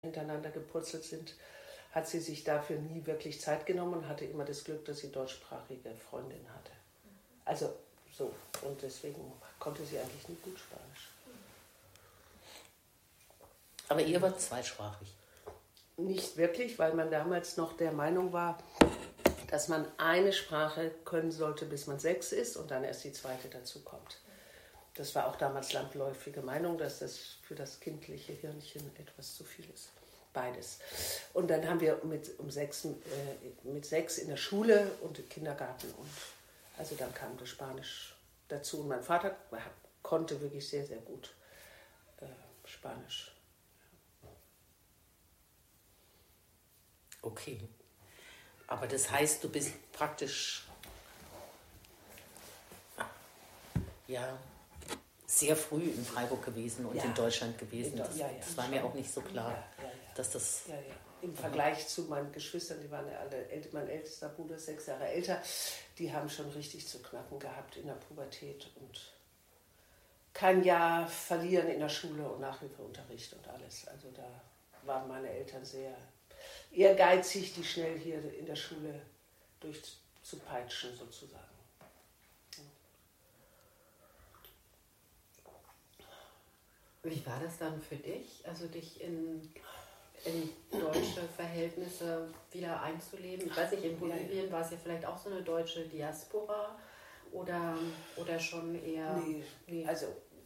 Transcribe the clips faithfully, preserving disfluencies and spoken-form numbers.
hintereinander gepurzelt sind, hat sie sich dafür nie wirklich Zeit genommen und hatte immer das Glück, dass sie deutschsprachige Freundinnen hatte. Also so, und deswegen konnte sie eigentlich nie gut Spanisch. Aber ihr wart zweisprachig? Nicht wirklich, weil man damals noch der Meinung war, dass man eine Sprache können sollte, bis man sechs ist und dann erst die zweite dazu kommt. Das war auch damals landläufige Meinung, dass das für das kindliche Hirnchen etwas zu viel ist. Beides. Und dann haben wir mit, um sechs, äh, mit sechs in der Schule und im Kindergarten und also dann kam das Spanisch dazu. Und mein Vater konnte wirklich sehr, sehr gut äh, Spanisch. Okay. Aber das heißt, du bist praktisch ja, sehr früh in Freiburg gewesen und ja. in Deutschland gewesen. Das, ja, ja, das war mir auch nicht so klar, ja, ja, ja. dass das... Ja, ja. Im Vergleich zu meinen Geschwistern, die waren ja alle, mein ältester Bruder ist sechs Jahre älter, die haben schon richtig zu knacken gehabt in der Pubertät und kein Jahr verlieren in der Schule und Nachhilfeunterricht und alles. Also da waren meine Eltern sehr ehrgeizig, die schnell hier in der Schule durchzupeitschen sozusagen. Wie war das dann für dich, also dich in, in deutsche Verhältnisse wieder einzuleben? Ich weiß nicht, in Bolivien war es ja vielleicht auch so eine deutsche Diaspora oder, oder schon eher... Nee, nee, also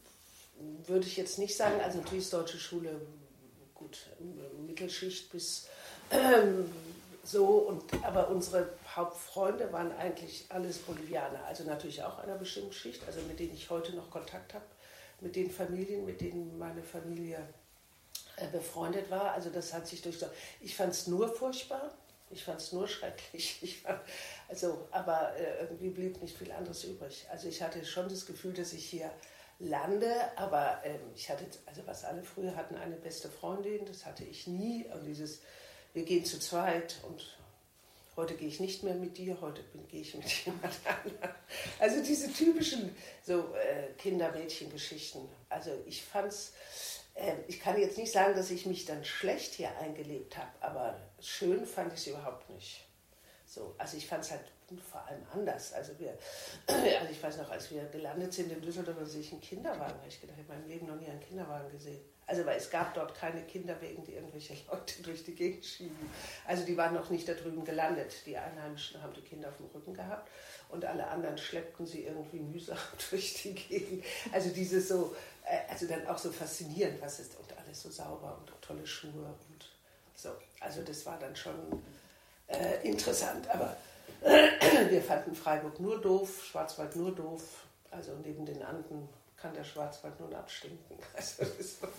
würde ich jetzt nicht sagen, also natürlich ist deutsche Schule gut, Mittelschicht bis ähm, so, und, aber unsere Hauptfreunde waren eigentlich alles Bolivianer, also natürlich auch einer bestimmten Schicht, also mit denen ich heute noch Kontakt habe, mit den Familien, mit denen meine Familie äh, befreundet war. Also das hat sich durch... Ich fand es nur furchtbar, ich fand es nur schrecklich. Ich fand, also, aber äh, irgendwie blieb nicht viel anderes übrig. Also ich hatte schon das Gefühl, dass ich hier lande, aber ähm, ich hatte, also was alle früher hatten, eine beste Freundin, das hatte ich nie. Und dieses, wir gehen zu zweit und... Heute gehe ich nicht mehr mit dir, heute gehe ich mit jemand anderem. Also diese typischen so, äh, Kinder-Mädchen-Geschichten. Also ich fand's, äh, ich kann jetzt nicht sagen, dass ich mich dann schlecht hier eingelebt habe, aber schön fand ich es überhaupt nicht. So, also ich fand es halt vor allem anders. Also, wir, also ich weiß noch, als wir gelandet sind in Düsseldorf, sehe ich einen Kinderwagen. Da habe ich gedacht, ich habe in meinem Leben noch nie einen Kinderwagen gesehen. Also weil es gab dort keine Kinderwegen, die irgendwelche Leute durch die Gegend schieben. Also die waren noch nicht da drüben gelandet. Die Einheimischen haben die Kinder auf dem Rücken gehabt und alle anderen schleppten sie irgendwie mühsam durch die Gegend. Also dieses so, also dann auch so faszinierend, was ist, und alles so sauber und tolle Schuhe und so. Also das war dann schon äh, interessant. Aber äh, wir fanden Freiburg nur doof, Schwarzwald nur doof. Also neben den Anden kann der Schwarzwald nun abstinken. Also das war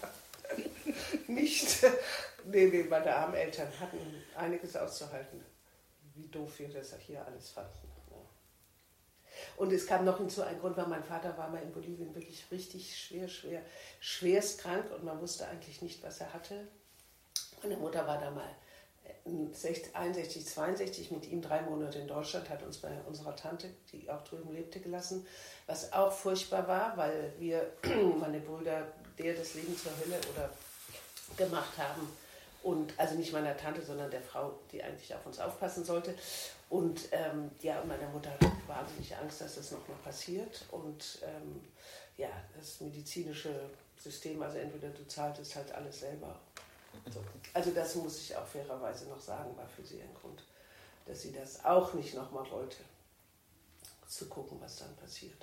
nicht... Nee, nee, meine armen Eltern hatten einiges auszuhalten, wie doof wir das hier alles fanden. Ja. Und es kam noch hinzu ein Grund, weil mein Vater war mal in Bolivien wirklich richtig schwer, schwer, schwerst krank und man wusste eigentlich nicht, was er hatte. Meine Mutter war da mal einundsechzig, zweiundsechzig mit ihm drei Monate in Deutschland, hat uns bei unserer Tante, die auch drüben lebte, gelassen, was auch furchtbar war, weil wir, meine Brüder, der das Leben zur Hölle oder gemacht haben und also nicht meiner Tante, sondern der Frau, die eigentlich auf uns aufpassen sollte und ähm, ja, meine Mutter hatte wahnsinnig Angst, dass das nochmal passiert und ähm, ja, das medizinische System, also entweder du zahltest halt alles selber. Also das muss ich auch fairerweise noch sagen, war für sie ein Grund, dass sie das auch nicht nochmal wollte, zu gucken, was dann passiert.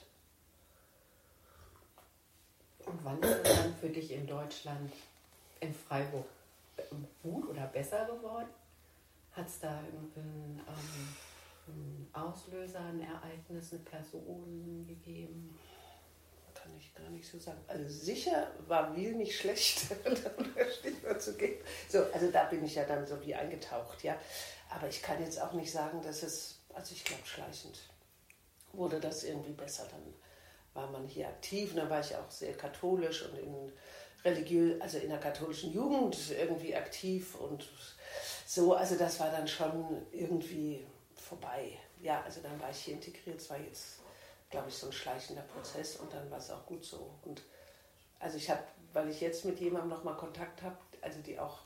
Und wann ist es dann für dich in Deutschland, in Freiburg, gut oder besser geworden? Hat es da irgendeinen ähm, einen Auslöser, ein Ereignis, eine Person gegeben? Kann ich gar nicht so sagen. Also sicher war Wiel nicht schlecht, um das Stichwort zu geben. So, also da bin ich ja dann so wie eingetaucht, ja. Aber ich kann jetzt auch nicht sagen, dass es, also ich glaube schleichend wurde das irgendwie besser. Dann war man hier aktiv und dann war ich auch sehr katholisch und in religiös, also in der katholischen Jugend irgendwie aktiv und so. Also das war dann schon irgendwie vorbei. Ja, also dann war ich hier integriert, es war jetzt, glaube ich, so ein schleichender Prozess und dann war es auch gut so. Und also ich habe, weil ich jetzt mit jemandem nochmal Kontakt habe, also die auch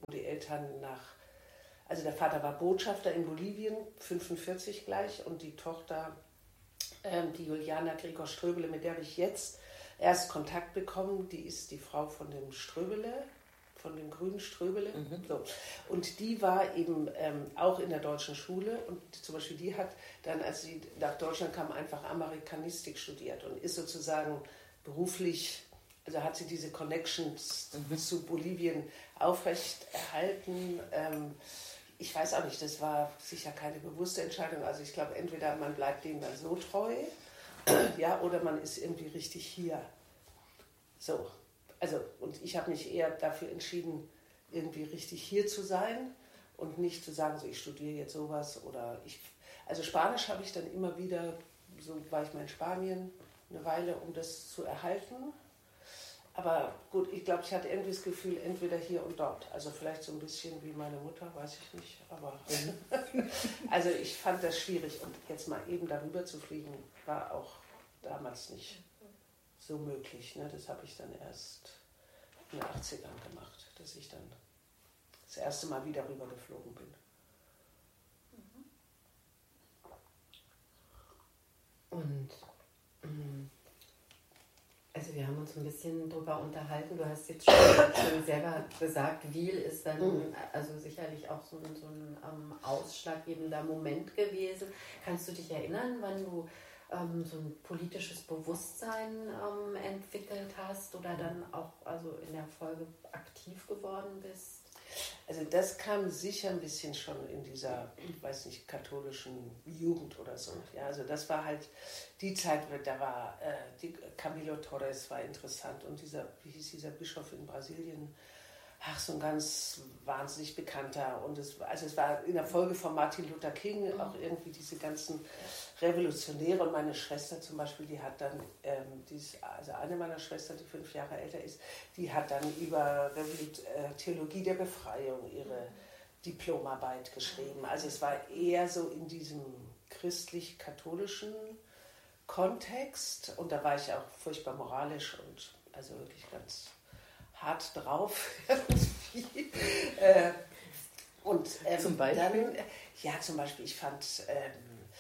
die Eltern nach, also der Vater war Botschafter in Bolivien, fünfundvierzig gleich, und die Tochter, ähm, die Juliana Gregor Ströbele, mit der habe ich jetzt erst Kontakt bekommen, die ist die Frau von dem Ströbele, von dem grünen Ströbele. Mhm. So. Und die war eben ähm, auch in der deutschen Schule, und zum Beispiel die hat dann, als sie nach Deutschland kam, einfach Amerikanistik studiert und ist sozusagen beruflich, also hat sie diese Connections mhm. zu Bolivien aufrechterhalten. Ähm, ich weiß auch nicht, das war sicher keine bewusste Entscheidung. Also ich glaube, entweder man bleibt denen dann so treu, ja, oder man ist irgendwie richtig hier. So. Also, und ich habe mich eher dafür entschieden, irgendwie richtig hier zu sein und nicht zu sagen, so ich studiere jetzt sowas oder ich. Also Spanisch habe ich dann immer wieder, so war ich mal in Spanien eine Weile, um das zu erhalten. Aber gut, ich glaube, ich hatte irgendwie das Gefühl, entweder hier und dort. Also vielleicht so ein bisschen wie meine Mutter, weiß ich nicht. Aber also ich fand das schwierig, und jetzt mal eben darüber zu fliegen, war auch damals nicht so möglich. Ne? Das habe ich dann erst in den achtzigern gemacht, dass ich dann das erste Mal wieder rüber geflogen bin. Und also wir haben uns ein bisschen darüber unterhalten. Du hast jetzt schon, schon selber gesagt, Wiel ist dann mhm. also sicherlich auch so ein, so ein ähm, ausschlaggebender Moment gewesen. Kannst du dich erinnern, wann du ähm, so ein politisches Bewusstsein ähm, entwickelt hast oder dann auch also in der Folge aktiv geworden bist? Also das kam sicher ein bisschen schon in dieser, ich weiß nicht, katholischen Jugend oder so. Ja, also das war halt die Zeit, da war äh, die Camilo Torres war interessant, und dieser, wie hieß dieser Bischof in Brasilien, ach, so ein ganz wahnsinnig bekannter. Und es, also es war in der Folge von Martin Luther King auch irgendwie diese ganzen Revolutionäre. Und meine Schwester zum Beispiel, die hat dann, ähm, die ist, also eine meiner Schwestern, die fünf Jahre älter ist, die hat dann über äh, Theologie der Befreiung ihre Diplomarbeit geschrieben. Also es war eher so in diesem christlich-katholischen Kontext. Und da war ich auch furchtbar moralisch und also wirklich ganz hart drauf. äh, und ähm, zum Beispiel? Dann, ja, zum Beispiel, ich fand, ähm,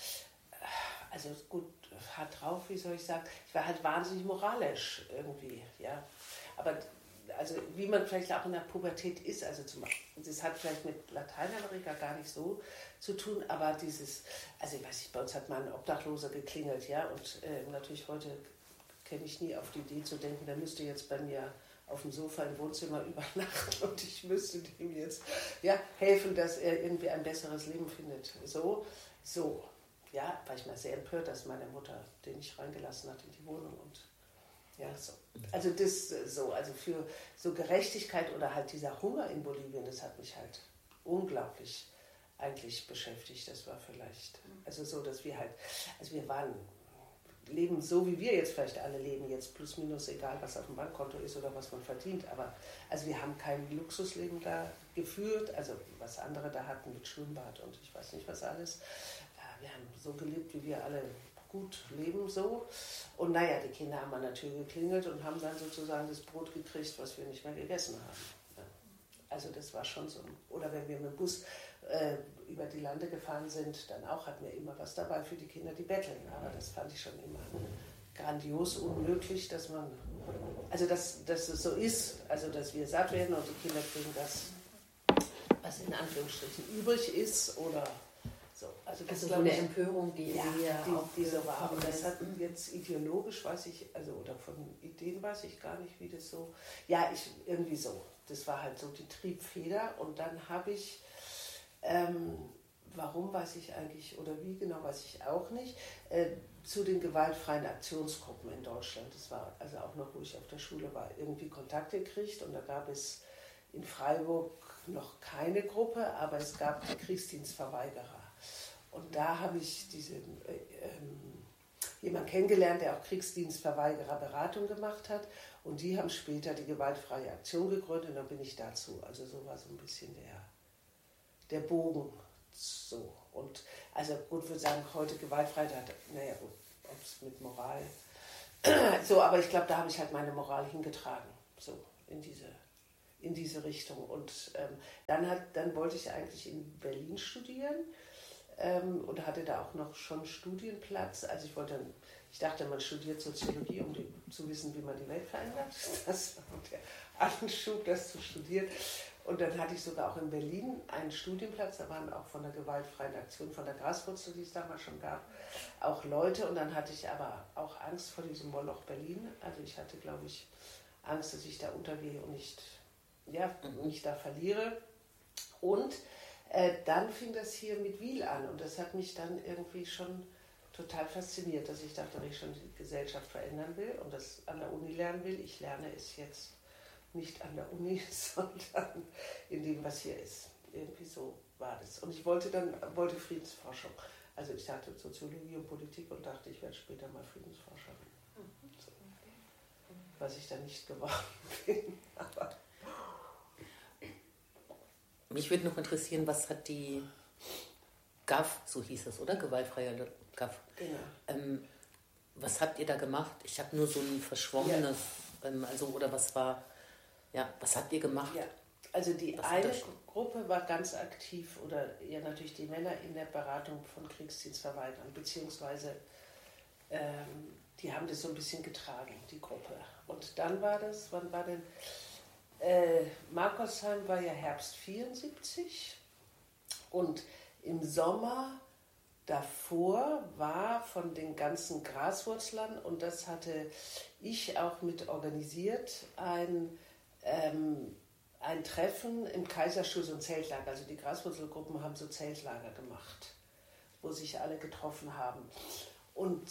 also gut, hart drauf, wie soll ich sagen, ich war halt wahnsinnig moralisch irgendwie, ja. Aber also wie man vielleicht auch in der Pubertät ist, also zum Beispiel, das hat vielleicht mit Lateinamerika gar nicht so zu tun, aber dieses, also ich weiß nicht, bei uns hat mal ein Obdachloser geklingelt, ja, und äh, natürlich heute käme ich nie auf die Idee zu denken, der müsste jetzt bei mir auf dem Sofa im Wohnzimmer übernachten und ich müsste dem jetzt ja, helfen, dass er irgendwie ein besseres Leben findet. So, so, ja, war ich mal sehr empört, dass meine Mutter den nicht reingelassen hat in die Wohnung und ja, so. Also das so, also für so Gerechtigkeit oder halt dieser Hunger in Bolivien, das hat mich halt unglaublich eigentlich beschäftigt. Das war vielleicht, also so, dass wir halt, also wir waren leben so, wie wir jetzt vielleicht alle leben, jetzt plus minus, egal was auf dem Bankkonto ist oder was man verdient, aber also wir haben kein Luxusleben da geführt, also was andere da hatten mit Schwimmbad und ich weiß nicht was alles. Ja, wir haben so gelebt, wie wir alle gut leben so, und naja, die Kinder haben an der Tür geklingelt und haben dann sozusagen das Brot gekriegt, was wir nicht mehr gegessen haben. Ja. Also das war schon so, oder wenn wir mit dem Bus äh, über die Lande gefahren sind, dann auch hatten wir immer was dabei für die Kinder, die betteln. Aber das fand ich schon immer grandios unmöglich, dass man, also dass, dass es so ist, also dass wir satt werden und die Kinder kriegen das, was in Anführungsstrichen übrig ist oder so. Also, das also so eine Empörung, die ja, hier die, auch die so war. Und das hat jetzt ideologisch, weiß ich, also oder von Ideen weiß ich gar nicht, wie das so, ja, ich irgendwie so. Das war halt so die Triebfeder, und dann habe ich Ähm, warum weiß ich eigentlich, oder wie genau weiß ich auch nicht, äh, zu den gewaltfreien Aktionsgruppen in Deutschland. Das war also auch noch, wo ich auf der Schule war, irgendwie Kontakte gekriegt, und da gab es in Freiburg noch keine Gruppe, aber es gab die Kriegsdienstverweigerer. Und da habe ich diese, äh, ähm, jemanden kennengelernt, der auch Kriegsdienstverweigerer-Beratung gemacht hat, und die haben später die gewaltfreie Aktion gegründet, und dann bin ich dazu. Also so war so ein bisschen der der Bogen, so. Und also gut, würde sagen, heute Gewaltfreiheit, naja, ob es mit Moral, so, aber ich glaube, da habe ich halt meine Moral hingetragen, so, in diese in diese Richtung. Und ähm, dann, hat, dann wollte ich eigentlich in Berlin studieren ähm, und hatte da auch noch schon Studienplatz. Also ich wollte dann, ich dachte, man studiert Soziologie, um die, zu wissen, wie man die Welt verändert. Das war der Anschub, das zu studieren. Und dann hatte ich sogar auch in Berlin einen Studienplatz, da waren auch von der gewaltfreien Aktion, von der Graswurzel, die es damals schon gab, auch Leute. Und dann hatte ich aber auch Angst vor diesem Moloch Berlin. Also ich hatte, glaube ich, Angst, dass ich da untergehe und nicht, ja, mich da verliere. Und äh, dann fing das hier mit Wil an und das hat mich dann irgendwie schon total fasziniert, dass ich dachte, wenn ich schon die Gesellschaft verändern will und das an der Uni lernen will, ich lerne es jetzt nicht an der Uni, sondern in dem, was hier ist. Irgendwie so war das. Und ich wollte dann wollte Friedensforschung. Also ich hatte Soziologie und Politik und dachte, ich werde später mal Friedensforscherin. So. Was ich dann nicht geworden bin. Aber mich würde noch interessieren, was hat die G A F, so hieß es, oder? Gewaltfreie G A F. Genau. Ähm, was habt ihr da gemacht? Ich habe nur so ein verschwommenes, ja. ähm, also oder was war, ja, was habt ihr gemacht? Ja. Also die was eine Gruppe war ganz aktiv, oder ja natürlich die Männer in der Beratung von Kriegsdienstverweigern, beziehungsweise ähm, die haben das so ein bisschen getragen, die Gruppe. Und dann war das, wann war denn, äh, Markosheim war ja Herbst vierundsiebzig und im Sommer davor war von den ganzen Graswurzlern, und das hatte ich auch mit organisiert, ein, ähm, ein Treffen im Kaiserstuhl, und Zeltlager. Also die Graswurzelgruppen haben so Zeltlager gemacht, wo sich alle getroffen haben. Und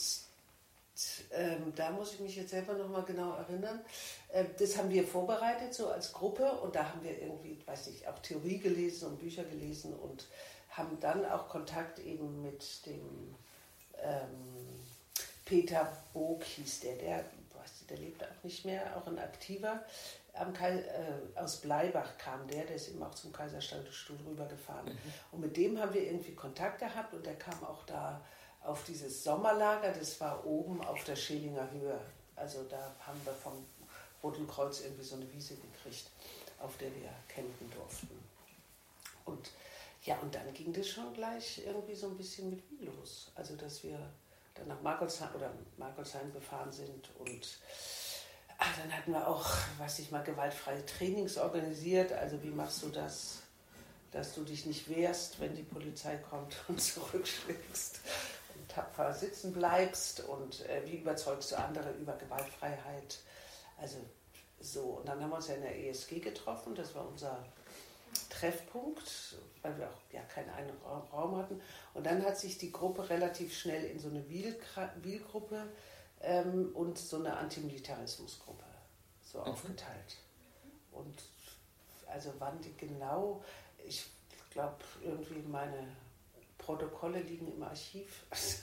ähm, da muss ich mich jetzt selber nochmal genau erinnern. Äh, das haben wir vorbereitet, so als Gruppe, und da haben wir irgendwie, weiß nicht, auch Theorie gelesen und Bücher gelesen und haben dann auch Kontakt eben mit dem ähm, Peter Bog hieß der, der, weiß, der lebt auch nicht mehr, auch ein Aktiver. Am Kai, äh, aus Bleibach kam der, der ist eben auch zum Kaiserstuhl rübergefahren. Mhm. Und mit dem haben wir irgendwie Kontakt gehabt und der kam auch da auf dieses Sommerlager, das war oben auf der Schelinger Höhe. Also da haben wir vom Roten Kreuz irgendwie so eine Wiese gekriegt, auf der wir campen durften. Und ja, und dann ging das schon gleich irgendwie so ein bisschen mit Wil los. Also, dass wir dann nach Markosheim oder Markosheim gefahren sind und ach, dann hatten wir auch, weiß ich mal, gewaltfreie Trainings organisiert. Also, wie machst du das, dass du dich nicht wehrst, wenn die Polizei kommt und zurückschlägst und tapfer sitzen bleibst, und äh, wie überzeugst du andere über Gewaltfreiheit? Also, so. Und dann haben wir uns ja in der E S G getroffen, das war unser Treffpunkt, weil wir auch ja keinen einen Raum hatten. Und dann hat sich die Gruppe relativ schnell in so eine Wil-Gruppe ähm, und so eine Antimilitarismusgruppe so mhm. aufgeteilt. Und also wann die genau, ich glaube irgendwie meine Protokolle liegen im Archiv,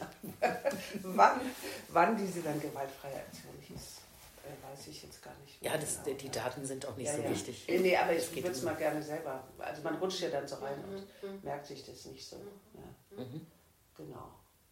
wann, wann diese dann gewaltfreie Aktion hieß. Weiß ich jetzt gar nicht mehr. Ja, das, genau. Die Daten sind auch nicht ja, so ja. wichtig. Nee, aber ich würde es mal gerne selber. Also man rutscht ja dann so rein mhm. und mhm. merkt sich das nicht so. Ja. Mhm. Genau.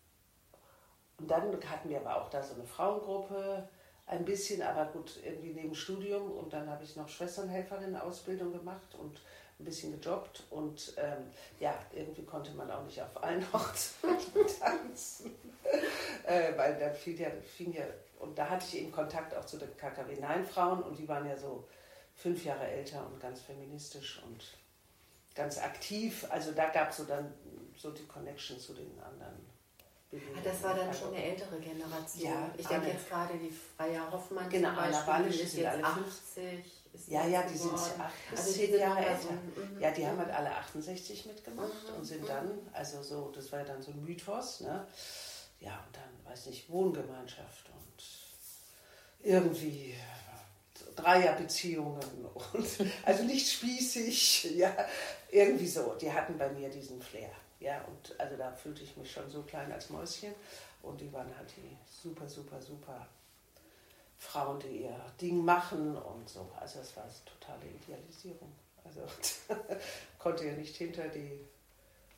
Und dann hatten wir aber auch da so eine Frauengruppe, ein bisschen, aber gut, irgendwie neben Studium. Und dann habe ich noch Schwesternhelferin-Ausbildung gemacht und ein bisschen gejobbt. Und ähm, ja, irgendwie konnte man auch nicht auf allen Hochzeiten tanzen. äh, weil da fiel ja, fing ja. Und da hatte ich eben Kontakt auch zu den K K W-Nein-Frauen, und die waren ja so fünf Jahre älter und ganz feministisch und ganz aktiv. Also da gab es so dann so die Connection zu den anderen Bewegungen. Ah, das war dann schon eine ältere Generation. Ja, ich denke jetzt gerade die Freya Hoffmann genau, zum Beispiel, die ist jetzt alle achtzig. Ist ja, ja, die sind acht bis also zehn Jahre älter. So, mm, ja, die mm. haben halt alle achtundsechzig mitgemacht mm, und sind mm. dann, also so, das war ja dann so ein Mythos, ne? Ja, und dann, weiß nicht, Wohngemeinschaft und irgendwie Dreierbeziehungen und also nicht spießig, ja, irgendwie so. Die hatten bei mir diesen Flair, ja, und also da fühlte ich mich schon so klein als Mäuschen, und die waren halt die super, super, super Frauen, die ihr Ding machen und so. Also das war eine totale Idealisierung. Also konnte ja nicht hinter die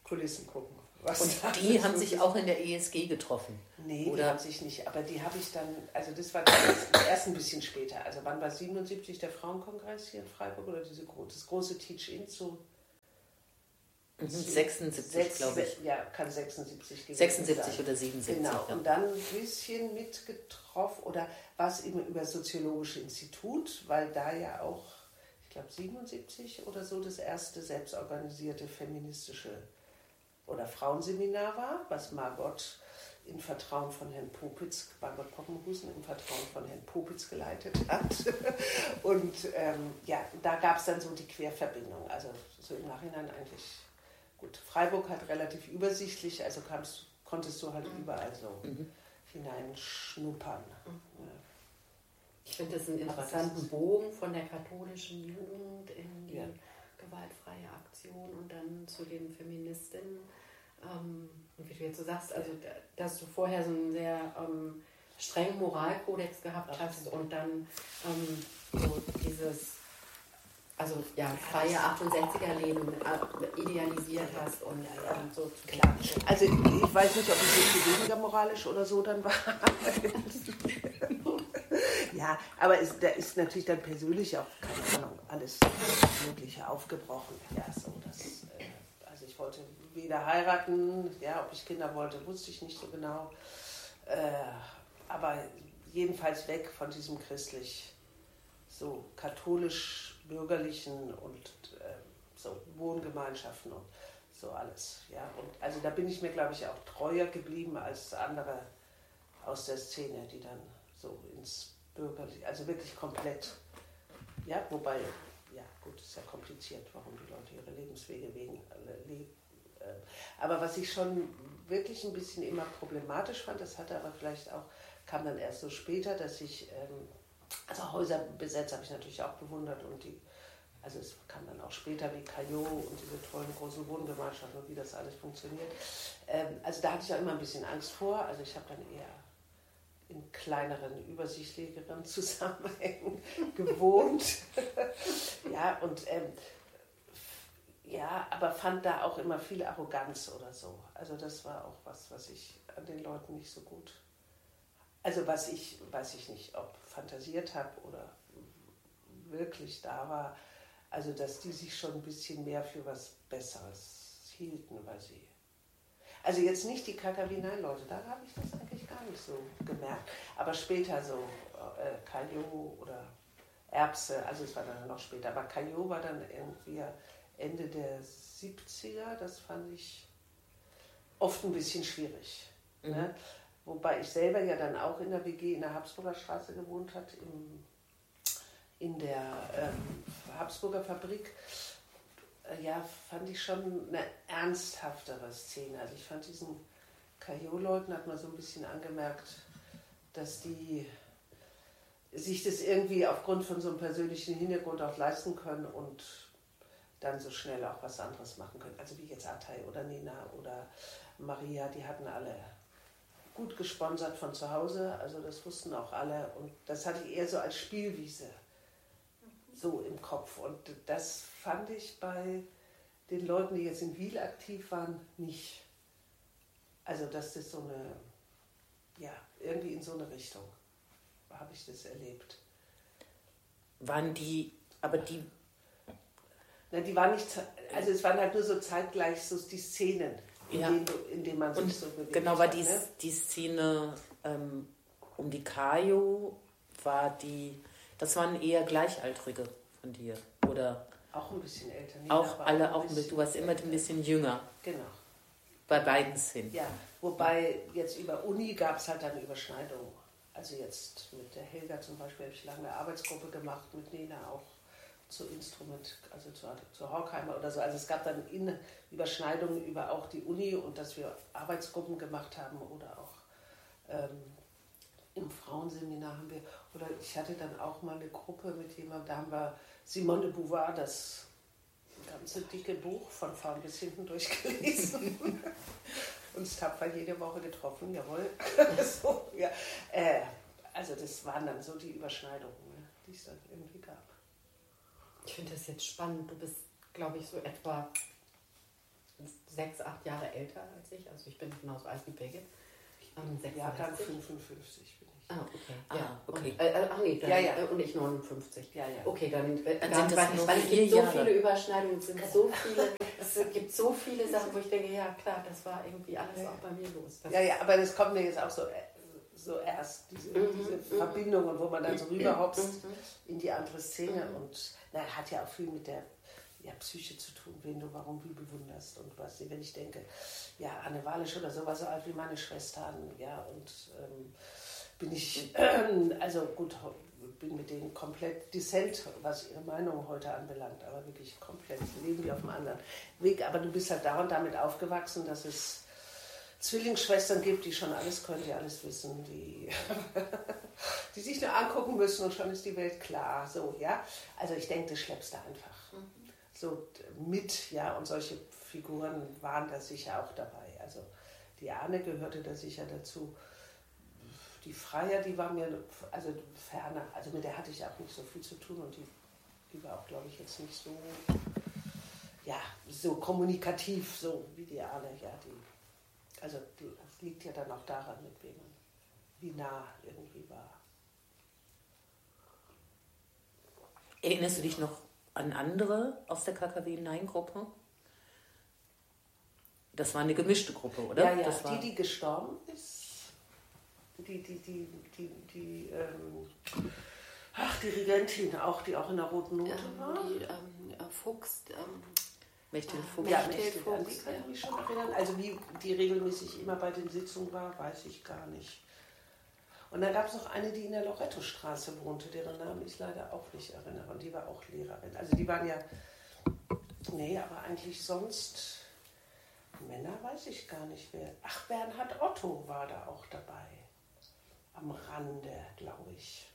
Kulissen gucken. Was und die haben sich auch in der E S G getroffen? Nee, oder? Die haben sich nicht, aber die habe ich dann, also das war das erst ein bisschen später. Also wann war siebenundsiebzig der Frauenkongress hier in Freiburg oder diese, das große Teach-In zu mhm, sechsundsiebzig, glaube ich. Ja, kann sechsundsiebzig gewesen sechsundsiebzig sein. Oder siebenundsiebzig. Genau, ja. Und dann ein bisschen mitgetroffen, oder war es eben über das Soziologische Institut, weil da ja auch, ich glaube siebenundsiebzig oder so, das erste selbstorganisierte feministische oder Frauenseminar war, was Margot im Vertrauen von Herrn Popitz, Margot Poppenhusen im Vertrauen von Herrn Popitz geleitet hat. Und ähm, ja, da gab es dann so die Querverbindung. Also so im Nachhinein eigentlich gut. Freiburg halt relativ übersichtlich, also kamst, konntest du halt überall so mhm. hineinschnuppern. Mhm. Ja. Ich finde das einen interessanten das Bogen von der katholischen Jugend in die ja. gewaltfreie Aktion und dann zu den Feministinnen. Ähm, und wie du jetzt so sagst, also dass du vorher so einen sehr ähm, strengen Moralkodex gehabt hast und dann ähm, so dieses also ja, freie achtundsechziger-Leben idealisiert hast und ähm, so klar. Also ich weiß nicht, ob ich jetzt weniger moralisch oder so dann war. Ja, aber es, da ist natürlich dann persönlich auch, keine Ahnung, alles Mögliche aufgebrochen. Ja, so das, äh, also ich wollte weder heiraten, ja, ob ich Kinder wollte, wusste ich nicht so genau. Äh, aber jedenfalls weg von diesem christlich, so katholisch-bürgerlichen und äh, so Wohngemeinschaften und so alles. Ja. Und also da bin ich mir, glaube ich, auch treuer geblieben als andere aus der Szene, die dann so ins bürgerlich, also wirklich komplett, ja, wobei, ja gut, ist ja kompliziert, warum die Leute ihre Lebenswege wegen leben. Aber was ich schon wirklich ein bisschen immer problematisch fand, das hatte aber vielleicht auch, kam dann erst so später, dass ich, also Häuser besetzt habe ich natürlich auch bewundert und die, also es kam dann auch später wie Caillot und diese tollen großen Wohngemeinschaften und wie das alles funktioniert. Also da hatte ich auch immer ein bisschen Angst vor, also ich habe dann eher in kleineren, übersichtlicheren Zusammenhängen gewohnt. Ja, und ähm, ja, aber fand da auch immer viel Arroganz oder so. Also das war auch was, was ich an den Leuten nicht so gut, also was ich, weiß ich nicht, ob fantasiert habe oder wirklich da war, also dass die sich schon ein bisschen mehr für was Besseres hielten, weil sie, also jetzt nicht die K K W neun Leute, da habe ich das eigentlich gar nicht so gemerkt, aber später so äh, Caillot oder Erbse, also es war dann noch später, aber Caillot war dann irgendwie Ende der siebziger, das fand ich oft ein bisschen schwierig. Mhm. Ne? Wobei ich selber ja dann auch in der W G in der Habsburger Straße gewohnt hat, im, in der ähm, Habsburger Fabrik. Äh, ja, fand ich schon eine ernsthaftere Szene. Also ich fand diesen Caillot-Leuten, hat man so ein bisschen angemerkt, dass die sich das irgendwie aufgrund von so einem persönlichen Hintergrund auch leisten können und dann so schnell auch was anderes machen können. Also wie jetzt Atay oder Nena oder Maria, die hatten alle gut gesponsert von zu Hause, also das wussten auch alle und das hatte ich eher so als Spielwiese so im Kopf und das fand ich bei den Leuten, die jetzt in Wil aktiv waren, nicht. Also dass das so eine, ja, irgendwie in so eine Richtung habe ich das erlebt. Waren die, aber die Na, die waren nicht, also es waren halt nur so zeitgleich so die Szenen, in, ja. denen, in denen man sich und so bewegt. Genau, war hat, die, ne? die Szene ähm, um die Caillot, war die, das waren eher Gleichaltrige von dir, oder? Auch ein bisschen älter. Nee, auch alle, auch ein mit, du warst immer ein bisschen jünger. Genau. Bei beiden Szenen. Ja, wobei jetzt über Uni gab es halt eine Überschneidung. Also jetzt mit der Helga zum Beispiel habe ich lange eine Arbeitsgruppe gemacht, mit Nena auch zu Instrument, also zu, zu Horkheimer oder so. Also es gab dann in Überschneidungen über auch die Uni und dass wir Arbeitsgruppen gemacht haben oder auch ähm, im Frauenseminar haben wir, oder ich hatte dann auch mal eine Gruppe mit jemandem, da haben wir Simone de Beauvoir, das ganze dicke Buch von vorn bis hinten durchgelesen. Uns tapfer jede Woche getroffen, jawohl. so, ja. äh, also das waren dann so die Überschneidungen, ne, die es dann irgendwie gab. Ich finde das jetzt spannend. Du bist, glaube ich, so etwa sechs, acht Jahre älter als ich. Also ich bin genauso alt wie Birgit. Ähm, Jahrgang fünfundfünfzig bin ich. Ah, okay. Ah, ja. okay. Und, äh, ach nee, dann, ja, ja. Äh, und ich neunundfünfzig. Ja, ja. Okay, dann, äh, dann dann sind das weil, nur weil es vier gibt so Jahre. viele Überschneidungen, es sind so viele, es gibt so viele Sachen, wo ich denke, ja klar, das war irgendwie alles ja. auch bei mir los. Das ja, ja, aber das kommt mir jetzt auch so, so erst, diese, Mhm, diese mhm. Verbindungen, wo man dann so rüberhopst Mhm. in die andere Szene Mhm. und na, hat ja auch viel mit der ja, Psyche zu tun, wen du warum wie bewunderst und was. Wenn ich denke, ja, Anne Walisch oder so war so alt wie meine Schwestern, ja, und ähm, bin ich, äh, also gut, bin mit denen komplett dissent, was ihre Meinung heute anbelangt, aber wirklich komplett, leben wir auf einem anderen Weg. Aber du bist halt da und damit aufgewachsen, dass es Zwillingsschwestern gibt, die schon alles können, die alles wissen, die, die sich nur angucken müssen und schon ist die Welt klar. So, ja. Also ich denke, das schleppst du einfach mhm. so mit, ja, und solche Figuren waren da sicher auch dabei. Also die Ahne gehörte da sicher dazu. Die Freier, die war mir also ferner, also mit der hatte ich auch nicht so viel zu tun und die, die war auch, glaube ich, jetzt nicht so, ja, so kommunikativ, so wie die Ahne, ja, die. Also das liegt ja dann auch daran, mit wem man, wie nah irgendwie war. Erinnerst du dich noch an andere aus der K K W-Nein-Gruppe? Das war eine gemischte Gruppe, oder? Ja, ja, das war die, die gestorben ist, die, die, die, die, die, ähm, ach, die Regentin auch, die auch in der Roten Note ähm, war. Die ähm, Fuchs, ähm, Mechthild Fuchs. Ja, Mechthild Mechthild, an die Fuchs, kann ich ja. mich schon erinnern. Also wie die regelmäßig immer bei den Sitzungen war, weiß ich gar nicht. Und dann gab es noch eine, die in der Lorettostraße wohnte, deren Namen ich leider auch nicht erinnere. Und die war auch Lehrerin. Also die waren ja, nee, aber eigentlich sonst, Männer weiß ich gar nicht wer. Ach, Bernhard Otto war da auch dabei. Am Rande, glaube ich.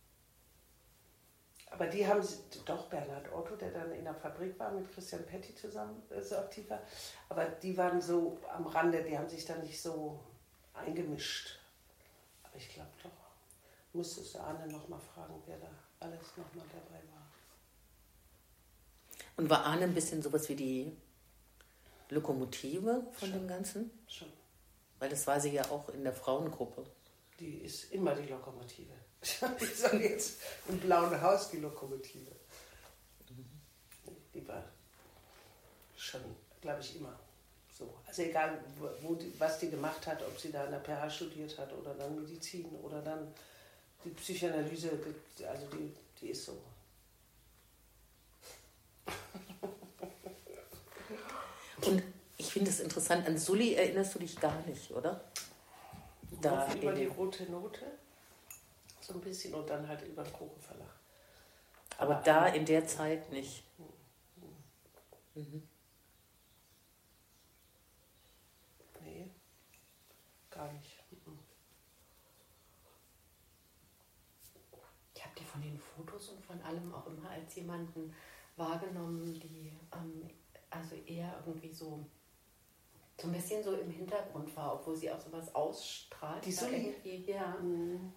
Aber die haben, doch Bernhard Otto, der dann in der Fabrik war, mit Christian Petti zusammen äh, so aktiv war, aber die waren so am Rande, die haben sich dann nicht so eingemischt. Aber ich glaube doch, müsstest du Arne nochmal fragen, wer da alles nochmal dabei war. Und war Arne ein bisschen sowas wie die Lokomotive von Schon. dem Ganzen? Schon. Weil das war sie ja auch in der Frauengruppe. Die ist immer die Lokomotive. Ich sage jetzt im Blauen Haus die Lokomotive. Die war schon, glaube ich, immer so. Also egal, wo die, was die gemacht hat, ob sie da in der P H studiert hat oder dann Medizin oder dann die Psychoanalyse, also die, die ist so. Und ich finde es interessant, an Sully erinnerst du dich gar nicht, oder? Da über die in- Rote Note, so ein bisschen, und dann halt über den Kuchenverlag. aber Aber da ein- in der Zeit nicht. Mhm. Nee, gar nicht. Mhm. Ich habe die von den Fotos und von allem auch immer als jemanden wahrgenommen, die ähm, also eher irgendwie so, so ein bisschen so im Hintergrund war, obwohl sie auch sowas ausstrahlt. Die da Sully? irgendwie, ja. Mhm.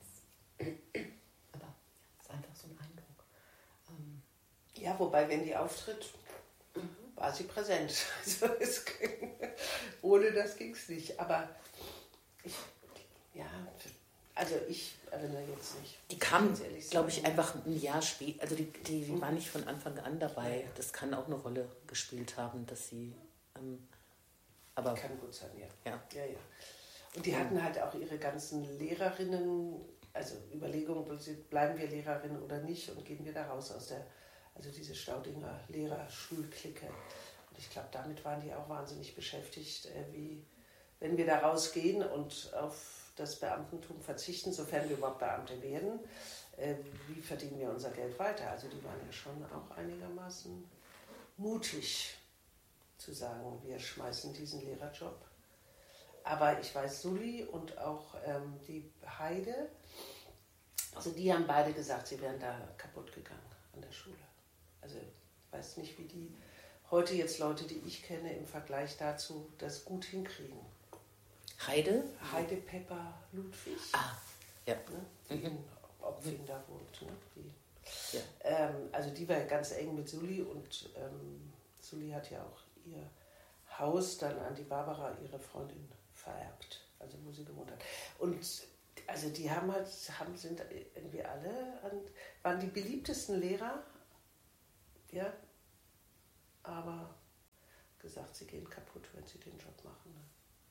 Aber es ist einfach so ein Eindruck. Ähm, Ja, wobei, wenn die auftritt, war sie präsent. Also es ging, ohne das ging es nicht. Aber ich, ja, also ich erinnere jetzt nicht. Die kam, Muss ehrlich glaube sagen. ich, einfach ein Jahr später. Also die, die, die Mhm. war nicht von Anfang an dabei. Ja. Das kann auch eine Rolle gespielt haben, dass sie. Ähm, aber Kann gut sein, ja. ja. Ja, ja. Und die hatten halt auch ihre ganzen Lehrerinnen, also Überlegungen, bleiben wir Lehrerinnen oder nicht und gehen wir da raus aus der, also diese Staudinger Lehrerschulklicke. Und ich glaube, damit waren die auch wahnsinnig beschäftigt, äh, wie wenn wir da rausgehen und auf das Beamtentum verzichten, sofern wir überhaupt Beamte werden, äh, wie verdienen wir unser Geld weiter? Also die waren ja schon auch einigermaßen mutig zu sagen, wir schmeißen diesen Lehrerjob. Aber ich weiß, Sully und auch ähm, die Heide, also die haben beide gesagt, sie wären da kaputt gegangen an der Schule. Also ich weiß nicht, wie die heute jetzt Leute, die ich kenne, im Vergleich dazu das gut hinkriegen. Heide? Heide Pepper Ludwig, Ah, ja. ne, die Mhm. in Opfing da wohnt. Ne, die, Ja. ähm, also die war ganz eng mit Sully und ähm, Sully hat ja auch ihr Haus dann an die Barbara, ihre Freundin, vererbt, also wo sie gewohnt hat. Und also die haben halt, haben, sind irgendwie alle, an, waren die beliebtesten Lehrer, ja, aber gesagt, sie gehen kaputt, wenn sie den Job machen. Ne?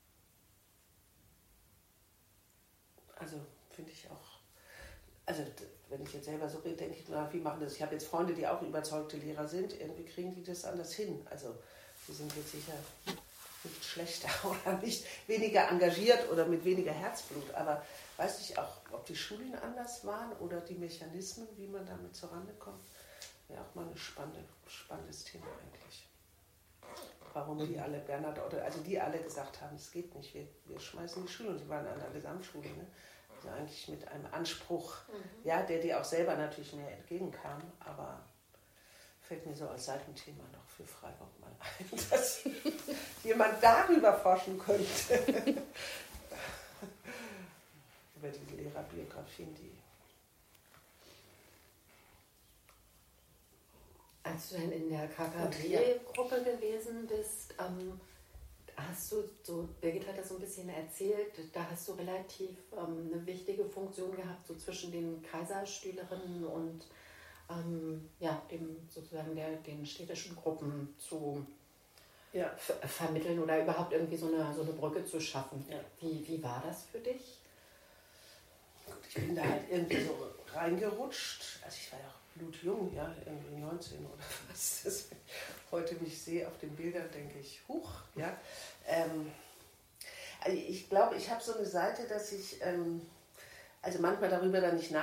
Also finde ich auch, also wenn ich jetzt selber so rede, denke ich, na, wie machen das? Ich habe jetzt Freunde, die auch überzeugte Lehrer sind, irgendwie kriegen die das anders hin. Also die sind jetzt sicher nicht schlechter oder nicht weniger engagiert oder mit weniger Herzblut, aber weiß ich auch, ob die Schulen anders waren oder die Mechanismen, wie man damit zurande kommt, wäre auch mal ein spannende, spannendes Thema eigentlich. Warum die alle, Bernhard Otte, also die alle gesagt haben, es geht nicht, wir, wir schmeißen die Schule. Und die waren an der Gesamtschule, ne? Also eigentlich mit einem Anspruch, mhm. ja, der dir auch selber natürlich mehr entgegenkam, aber fällt mir so als Seitenthema noch für Freiburg mal ein, dass jemand darüber forschen könnte. Über diese Lehrerbiografien, die... Als du dann in der K K W-Gruppe gewesen bist, ähm, hast du, so, Birgit hat das so ein bisschen erzählt, da hast du relativ ähm, eine wichtige Funktion gehabt, so zwischen den Kaiserstühlerinnen und ähm, ja, dem, sozusagen der, den städtischen Gruppen zu ja. f- vermitteln oder überhaupt irgendwie so eine, so eine Brücke zu schaffen. Ja. Wie, wie war das für dich? Ich bin da halt irgendwie so reingerutscht, also ich war ja auch blutjung, ja, irgendwie neunzehn oder was. Das, wenn ich heute mich sehe auf den Bildern, denke ich, huch, ja. Ähm, also ich glaube, ich habe so eine Seite, dass ich ähm, also manchmal darüber dann nicht